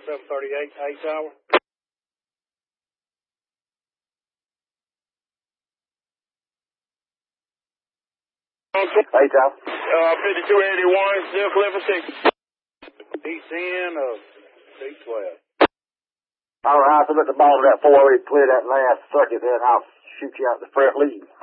738, 8 tower. Hey, Tom. 5281, still clear for 6. East end of C12. All right, so let the ball to that 408 clear that last circuit, then I'll shoot you out the front lead.